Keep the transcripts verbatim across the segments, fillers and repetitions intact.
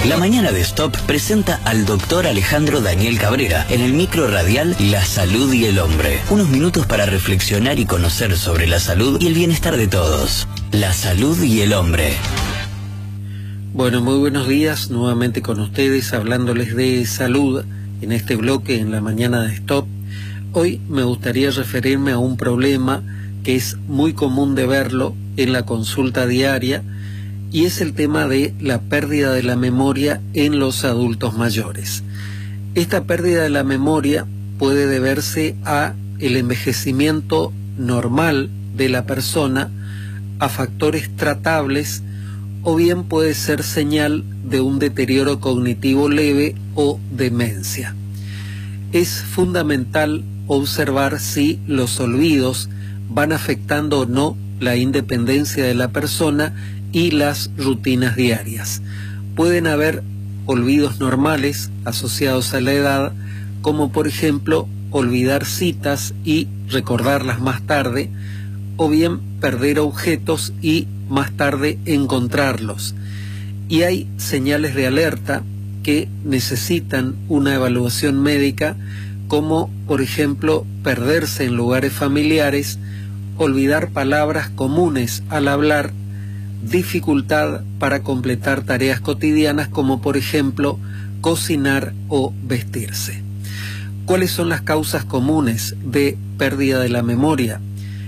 La mañana de Stop presenta al doctor Alejandro Daniel Cabrera en el micro radial La Salud y el Hombre. Unos minutos para reflexionar y conocer sobre la salud y el bienestar de todos. La Salud y el Hombre. Bueno, muy buenos días, nuevamente con ustedes, hablándoles de salud en este bloque en la mañana de Stop. Hoy me gustaría referirme a un problema que es muy común de verlo en la consulta diaria, y es el tema de la pérdida de la memoria en los adultos mayores. Esta pérdida de la memoria puede deberse a el envejecimiento normal de la persona, a factores tratables, o bien puede ser señal de un deterioro cognitivo leve o demencia. Es fundamental observar si los olvidos van afectando o no la independencia de la persona y las rutinas diarias. Pueden haber olvidos normales asociados a la edad, como por ejemplo olvidar citas y recordarlas más tarde, o bien perder objetos y más tarde encontrarlos. Y hay señales de alerta que necesitan una evaluación médica, como por ejemplo perderse en lugares familiares, olvidar palabras comunes al hablar, dificultad para completar tareas cotidianas como por ejemplo cocinar o vestirse. ¿Cuáles son las causas comunes de pérdida de la memoria?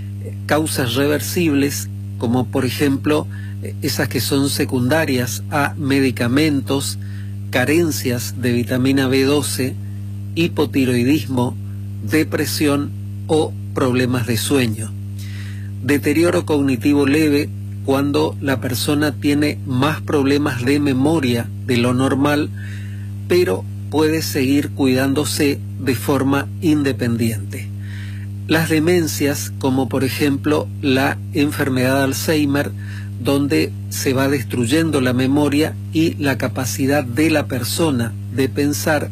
Causas reversibles, como por ejemplo esas que son secundarias a medicamentos, carencias de vitamina B doce, hipotiroidismo, depresión o problemas de sueño. Deterioro cognitivo leve, cuando la persona tiene más problemas de memoria de lo normal, pero puede seguir cuidándose de forma independiente. Las demencias, como por ejemplo la enfermedad de Alzheimer, donde se va destruyendo la memoria y la capacidad de la persona de pensar,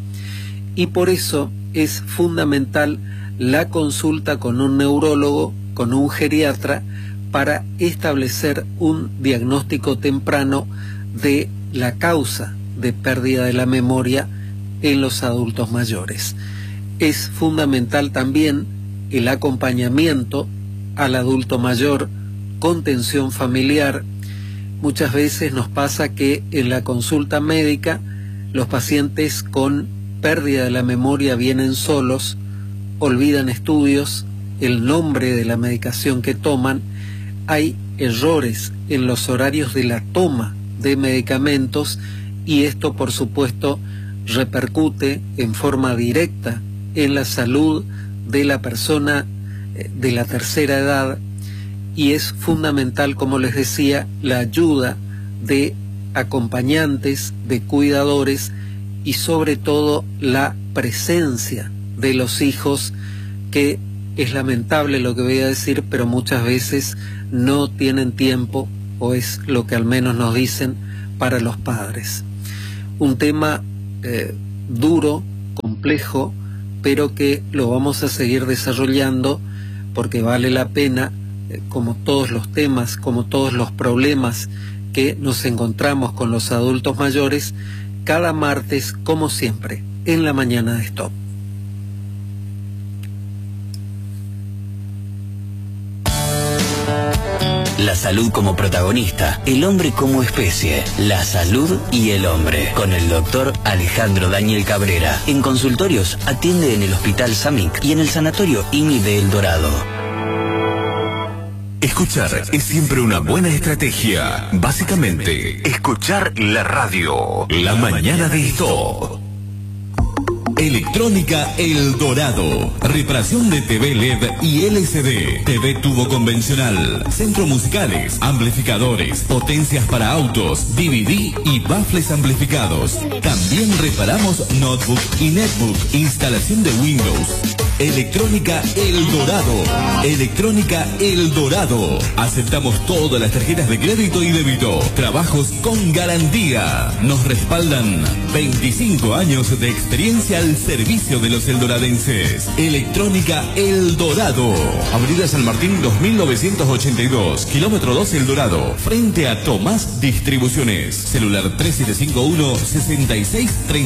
y por eso es fundamental la consulta con un neurólogo, con un geriatra, para establecer un diagnóstico temprano de la causa de pérdida de la memoria en los adultos mayores. Es fundamental también el acompañamiento al adulto mayor, contención familiar. Muchas veces nos pasa que en la consulta médica los pacientes con pérdida de la memoria vienen solos, olvidan estudios, el nombre de la medicación que toman. Hay errores en los horarios de la toma de medicamentos, y esto por supuesto repercute en forma directa en la salud de la persona de la tercera edad, y es fundamental, como les decía, la ayuda de acompañantes, de cuidadores, y sobre todo la presencia de los hijos, que es lamentable lo que voy a decir, pero muchas veces no tienen tiempo, o es lo que al menos nos dicen, para los padres. Un tema eh, duro, complejo, pero que lo vamos a seguir desarrollando porque vale la pena, eh, como todos los temas, como todos los problemas que nos encontramos con los adultos mayores, cada martes, como siempre, en la mañana de Stop. La salud como protagonista, el hombre como especie. La Salud y el Hombre, con el doctor Alejandro Daniel Cabrera. En consultorios atiende en el Hospital Samic y en el Sanatorio I M I de El Dorado. Escuchar es siempre una buena estrategia. Básicamente, escuchar la radio. La mañana de Stop. Electrónica El Dorado. Reparación de T V L E D y L C D. T V tubo convencional. Centros musicales. Amplificadores. Potencias para autos. D V D y baffles amplificados. También reparamos notebook y netbook. Instalación de Windows. Electrónica El Dorado. Electrónica El Dorado. Aceptamos todas las tarjetas de crédito y débito. Trabajos con garantía. Nos respaldan veinticinco años de experiencia al al servicio de los eldoradenses. Electrónica El Dorado. Avenida San Martín dos mil novecientos ochenta y dos, kilómetro dos El Dorado, frente a Tomás Distribuciones. Celular tres siete cinco uno, seis seis tres